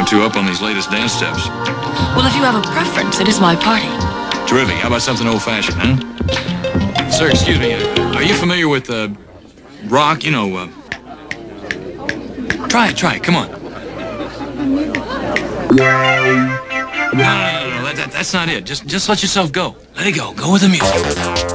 too up on these latest dance steps. Well, if you have a preference, it is my party. Terrific. How about something old-fashioned, huh? Sir, excuse me. Are you familiar with rock? You know, try it. Come on. No. That's not it. Just let yourself go. Let it go. Go with the music.